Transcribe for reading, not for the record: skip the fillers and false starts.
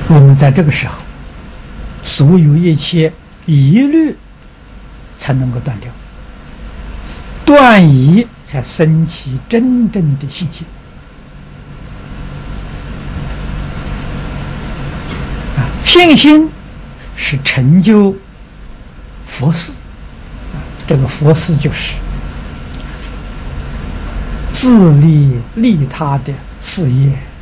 我们在这个时候，所有一切疑虑才能够断掉，断疑才升起真正的信心。信心是成就佛事，这个佛事就是自利利他的事业。